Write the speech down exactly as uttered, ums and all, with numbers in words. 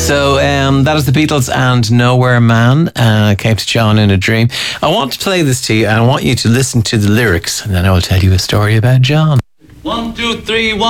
So um, that is the Beatles and Nowhere Man. Uh, came to John in a dream. I want to play this to you and I want you to listen to the lyrics and then I will tell you a story about John. One, two, three, one.